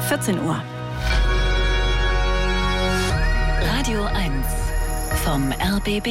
14 Uhr. Radio 1 vom RBB.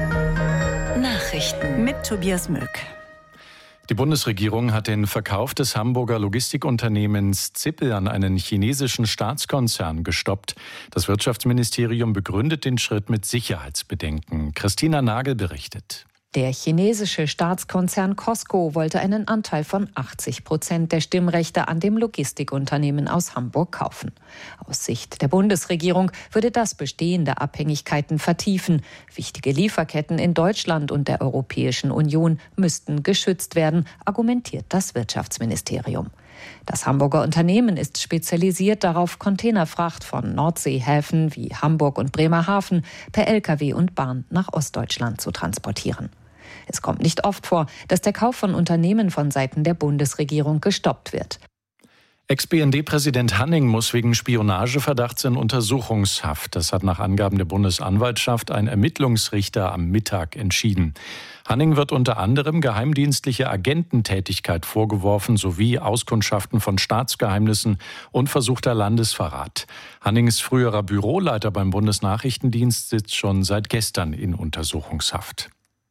Nachrichten Mit Tobias Möck. Die Bundesregierung hat den Verkauf des Hamburger Logistikunternehmens Zippel an einen chinesischen Staatskonzern gestoppt. Das Wirtschaftsministerium begründet den Schritt mit Sicherheitsbedenken. Christina Nagel berichtet. Der chinesische Staatskonzern COSCO wollte einen Anteil von 80% der Stimmrechte an dem Logistikunternehmen aus Hamburg kaufen. Aus Sicht der Bundesregierung würde das bestehende Abhängigkeiten vertiefen. Wichtige Lieferketten in Deutschland und der Europäischen Union müssten geschützt werden, argumentiert das Wirtschaftsministerium. Das Hamburger Unternehmen ist spezialisiert darauf, Containerfracht von Nordseehäfen wie Hamburg und Bremerhaven per Lkw und Bahn nach Ostdeutschland zu transportieren. Es kommt nicht oft vor, dass der Kauf von Unternehmen von Seiten der Bundesregierung gestoppt wird. Ex-BND-Präsident Hanning muss wegen Spionageverdachts in Untersuchungshaft. Das hat nach Angaben der Bundesanwaltschaft ein Ermittlungsrichter am Mittag entschieden. Hanning wird unter anderem geheimdienstliche Agententätigkeit vorgeworfen sowie Auskundschaften von Staatsgeheimnissen und versuchter Landesverrat. Hannings früherer Büroleiter beim Bundesnachrichtendienst sitzt schon seit gestern in Untersuchungshaft.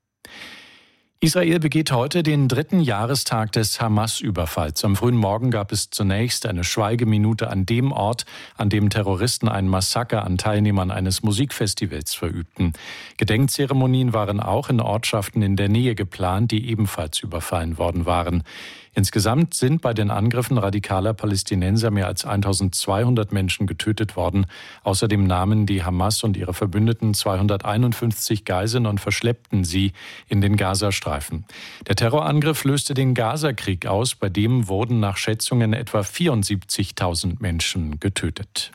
Israel begeht heute den 3. Jahrestag des Hamas-Überfalls. Am frühen Morgen gab es zunächst eine Schweigeminute an dem Ort, an dem Terroristen ein Massaker an Teilnehmern eines Musikfestivals verübten. Gedenkzeremonien waren auch in Ortschaften in der Nähe geplant, die ebenfalls überfallen worden waren. Insgesamt sind bei den Angriffen radikaler Palästinenser mehr als 1200 Menschen getötet worden. Außerdem nahmen die Hamas und ihre Verbündeten 251 Geiseln und verschleppten sie in den Gazastreifen. Der Terrorangriff löste den Gazakrieg aus, bei dem wurden nach Schätzungen etwa 74.000 Menschen getötet.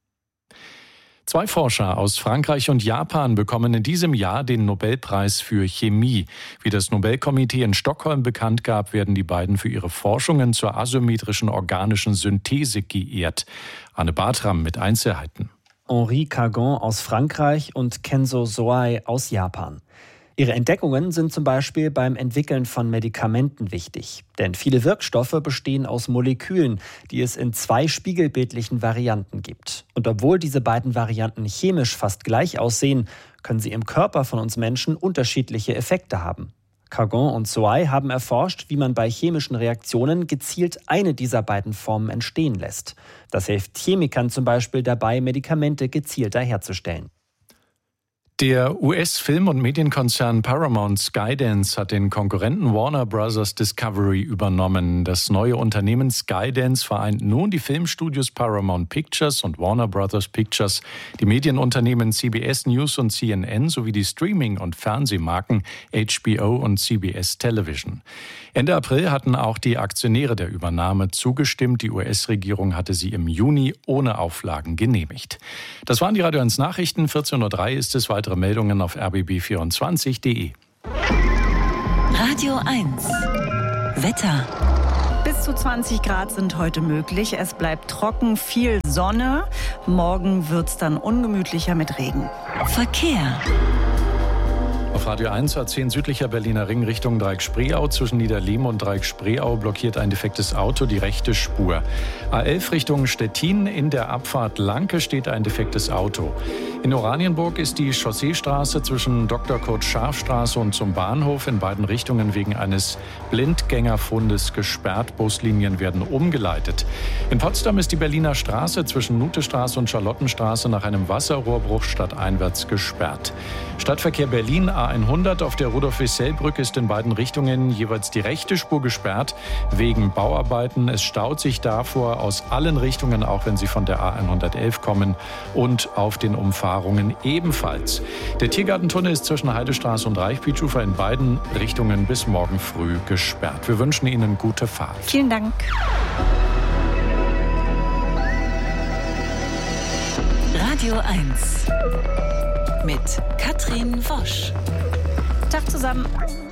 2 Forscher aus Frankreich und Japan bekommen in diesem Jahr den Nobelpreis für Chemie. Wie das Nobelkomitee in Stockholm bekannt gab, werden die beiden für ihre Forschungen zur asymmetrischen organischen Synthese geehrt. Anne Bartram mit Einzelheiten. Henri Cagon aus Frankreich und Kenzo Soai aus Japan. Ihre Entdeckungen sind zum Beispiel beim Entwickeln von Medikamenten wichtig. Denn viele Wirkstoffe bestehen aus Molekülen, die es in 2 spiegelbildlichen Varianten gibt. Und obwohl diese beiden Varianten chemisch fast gleich aussehen, können sie im Körper von uns Menschen unterschiedliche Effekte haben. Cagon und Soai haben erforscht, wie man bei chemischen Reaktionen gezielt eine dieser beiden Formen entstehen lässt. Das hilft Chemikern zum Beispiel dabei, Medikamente gezielter herzustellen. Der US-Film- und Medienkonzern Paramount Skydance hat den Konkurrenten Warner Bros. Discovery übernommen. Das neue Unternehmen Skydance vereint nun die Filmstudios Paramount Pictures und Warner Bros. Pictures, die Medienunternehmen CBS News und CNN sowie die Streaming- und Fernsehmarken HBO und CBS Television. Ende April hatten auch die Aktionäre der Übernahme zugestimmt. Die US-Regierung hatte sie im Juni ohne Auflagen genehmigt. Das waren die Radio 1 Nachrichten. 14.03 Uhr ist es. Weitere Meldungen auf rbb24.de. Radio 1 Wetter. Bis zu 20 Grad sind heute möglich. Es bleibt trocken, viel Sonne. Morgen wird es dann ungemütlicher mit Regen. Verkehr. Auf Radio 1 A10 südlicher Berliner Ring Richtung Dreieck-Spreeau. Zwischen Niederleben und Dreieck-Spreeau blockiert ein defektes Auto die rechte Spur. A11 Richtung Stettin. In der Abfahrt Lanke steht ein defektes Auto. In Oranienburg ist die Chausseestraße zwischen Dr. Kurt-Scharf-Straße und zum Bahnhof in beiden Richtungen wegen eines Blindgängerfundes gesperrt. Buslinien werden umgeleitet. In Potsdam ist die Berliner Straße zwischen Nutestraße und Charlottenstraße nach einem Wasserrohrbruch stadteinwärts gesperrt. Stadtverkehr Berlin A100 auf der Rudolf-Wissell-Brücke ist in beiden Richtungen jeweils die rechte Spur gesperrt wegen Bauarbeiten. Es staut sich davor aus allen Richtungen, auch wenn Sie von der A111 kommen, und auf den Umfahrungen ebenfalls. Der Tiergartentunnel ist zwischen Heidestraße und Reichbietschufer in beiden Richtungen bis morgen früh gesperrt. Wir wünschen Ihnen gute Fahrt. Vielen Dank. Radio 1 mit Katrin Wosch. Tag zusammen.